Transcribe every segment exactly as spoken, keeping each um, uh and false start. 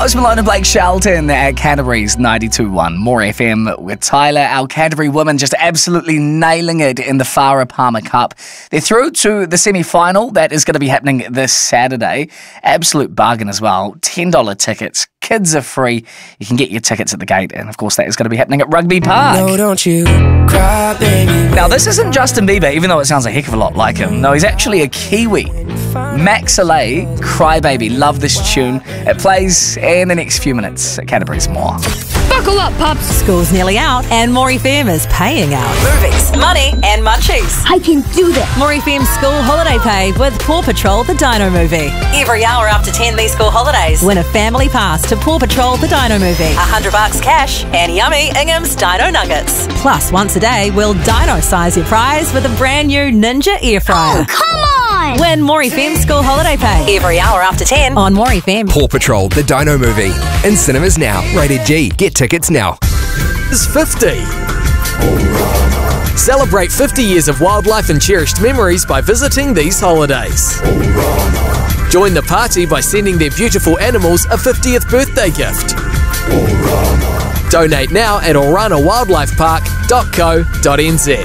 Post Malone and Blake Shelton at Canterbury's ninety-two point one. More F M with Tyler. Our Canterbury women just absolutely nailing it in the Farah Palmer Cup. They're through to the semi-final. That is going to be happening this Saturday. Absolute bargain as well. ten dollars tickets. Kids are free. You can get your tickets at the gate. And of course, that is going to be happening at Rugby Park. No, don't you cry, baby. Now, this isn't Justin Bieber, even though it sounds a heck of a lot like him. No, he's actually a Kiwi. Max Alay, Crybaby. Love this tune. It plays in the next few minutes at Canterbury's More. Buckle up, pups. School's nearly out and More F M is paying out. Movies, money and munchies. I can do that. More F M School Holiday Pay with Paw Patrol the Dino Movie. Every hour after ten these school holidays, win a family pass to Paw Patrol the Dino Movie. A hundred bucks cash and yummy Ingham's Dino Nuggets. Plus, once a day, we'll dino-size your prize with a brand new Ninja Air Fryer. Oh, come on! Win More F M School Holiday Pay every hour after ten on More F M. Paw Patrol the Dino Movie. In cinemas now. Rated G. Get tickets now. Is fifty. Celebrate fifty years of wildlife and cherished memories by visiting these holidays. Join the party by sending their beautiful animals a fiftieth birthday gift. Donate now at orana wildlife park dot co dot n z.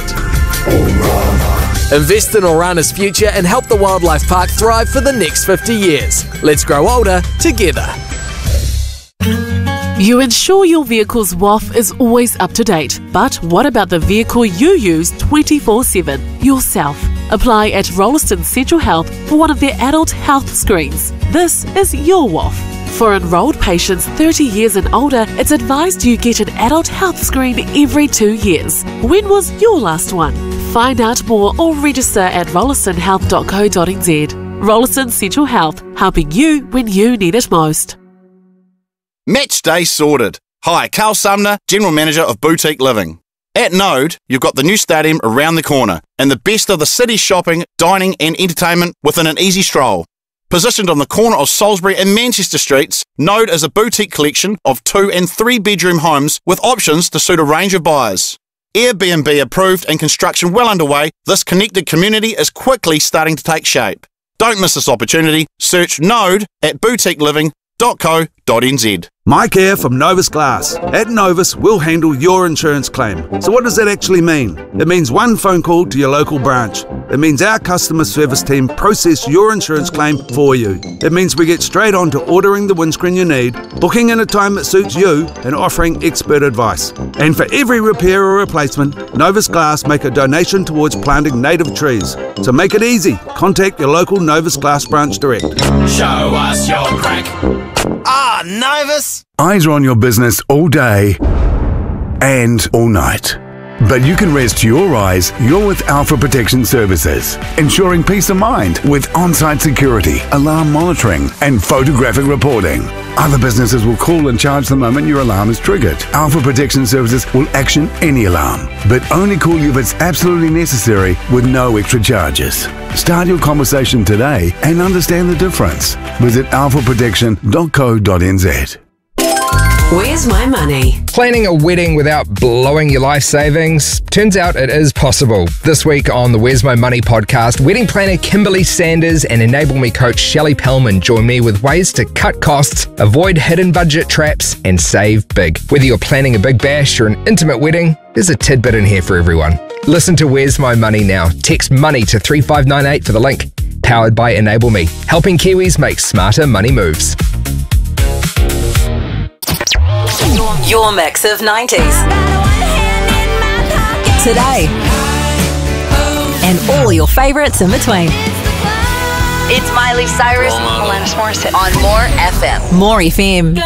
Invest in Orana's future and help the wildlife park thrive for the next fifty years. Let's grow older together. You ensure your vehicle's W A F is always up to date. But what about the vehicle you use twenty-four seven, yourself? Apply at Rolliston Central Health for one of their adult health screens. This is your W A F. For enrolled patients thirty years and older, it's advised you get an adult health screen every two years. When was your last one? Find out more or register at rolliston health dot co dot n z. Rolliston Central Health, helping you when you need it most. Match day sorted. Hi, Carl Sumner, General Manager of Boutique Living. At Node, you've got the new stadium around the corner and the best of the city's shopping, dining and entertainment within an easy stroll. Positioned on the corner of Salisbury and Manchester Streets, Node is a boutique collection of two and three bedroom homes with options to suit a range of buyers. Airbnb approved and construction well underway, this connected community is quickly starting to take shape. Don't miss this opportunity. Search Node at boutique living dot co dot n z. Mike here from Novus Glass. At Novus, we'll handle your insurance claim. So what does that actually mean? It means one phone call to your local branch. It means our customer service team process your insurance claim for you. It means we get straight on to ordering the windscreen you need, booking in a time that suits you, and offering expert advice. And for every repair or replacement, Novus Glass make a donation towards planting native trees. So make it easy. Contact your local Novus Glass branch direct. Show us your crack. Ah, Novus! Eyes are on your business all day and all night. But you can rest your eyes. You're with Alpha Protection Services, ensuring peace of mind with on-site security, alarm monitoring, and photographic reporting. Other businesses will call and charge the moment your alarm is triggered. Alpha Protection Services will action any alarm, but only call you if it's absolutely necessary with no extra charges. Start your conversation today and understand the difference. Visit alpha protection dot co dot n z. Where's my money? Planning a wedding without blowing your life savings? Turns out it is possible. This week on the Where's My Money podcast, wedding planner Kimberly Sanders and Enable Me coach Shelley Pellman join me with ways to cut costs, avoid hidden budget traps, and save big. Whether you're planning a big bash or an intimate wedding, there's a tidbit in here for everyone. Listen to Where's My Money now. Text MONEY to three five nine eight for the link. Powered by Enable Me, helping Kiwis make smarter money moves. Your mix of nineties. Today. And all your favourites in between. It's Miley Cyrus, Alanis Morissette on More F M. More F M.